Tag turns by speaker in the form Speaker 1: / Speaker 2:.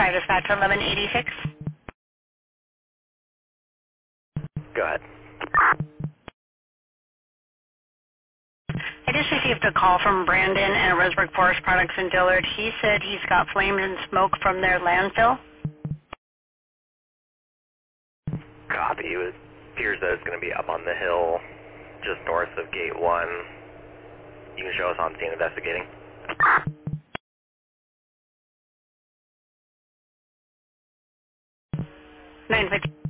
Speaker 1: Fire dispatch 1186.
Speaker 2: Go ahead.
Speaker 1: I just received a call from Brandon at Roseburg Forest Products in Dillard. He said he's got flames and smoke from their landfill.
Speaker 2: Copy. It appears that it's going to be up on the hill just north of Gate 1. You can show us on scene investigating.
Speaker 1: 950.